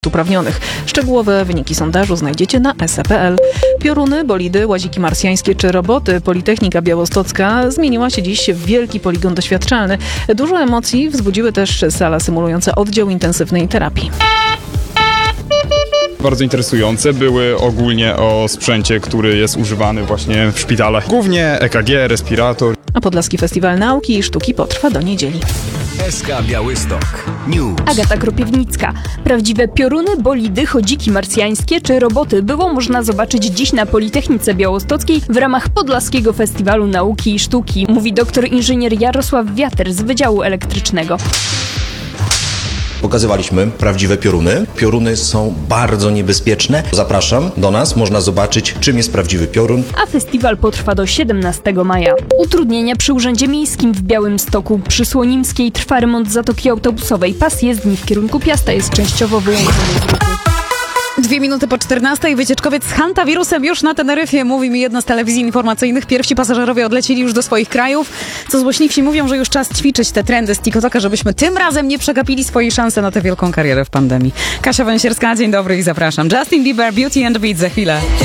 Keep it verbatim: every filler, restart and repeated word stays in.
uprawnionych. Szczegółowe wyniki sondażu znajdziecie na es e kropka pe el. Pioruny, bolidy, łaziki marsjańskie czy roboty. Politechnika Białostocka zmieniła się dziś w wielki poligon doświadczalny. Dużo emocji wzbudziły też sala symulująca oddział intensywnej terapii. Bardzo interesujące były ogólnie o sprzęcie, który jest używany właśnie w szpitalach. Głównie e ka gie, respirator. A Podlaski Festiwal Nauki i Sztuki potrwa do niedzieli. S K Białystok News. Agata Kropiewnicka. Prawdziwe pioruny, bolidy, chodziki marsjańskie czy roboty było można zobaczyć dziś na Politechnice Białostockiej w ramach Podlaskiego Festiwalu Nauki i Sztuki, mówi doktor inżynier Jarosław Wiater z Wydziału Elektrycznego. Pokazywaliśmy prawdziwe pioruny. Pioruny są bardzo niebezpieczne. Zapraszam do nas, można zobaczyć, czym jest prawdziwy piorun. A festiwal potrwa do siedemnastego maja. Utrudnienia przy Urzędzie Miejskim w Białymstoku. Przy Słonimskiej trwa remont zatoki autobusowej. Pas jezdni w kierunku Piasta jest częściowo wyłączony z ruchu. Dwie minuty po czternastej. Wycieczkowiec z hantawirusem już na Teneryfie. Mówi mi jedna z telewizji informacyjnych. Pierwsi pasażerowie odlecieli już do swoich krajów. Co złośliwsi mówią, że już czas ćwiczyć te trendy z TikToka, żebyśmy tym razem nie przegapili swojej szansy na tę wielką karierę w pandemii. Kasia Wąsierska, dzień dobry i zapraszam. Justin Bieber, Beauty and the Beat za chwilę.